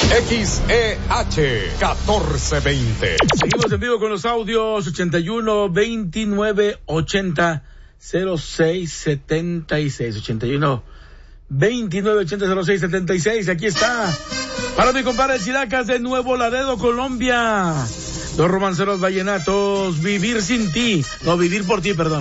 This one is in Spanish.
XEH 1420. Seguimos en vivo con los audios 81 29 80 06 76 81 29 80 06 76. Aquí está para mi compadre Chilacas de Nuevo Laredo, Colombia. Los romanceros vallenatos, vivir sin ti, no, vivir por ti, perdón.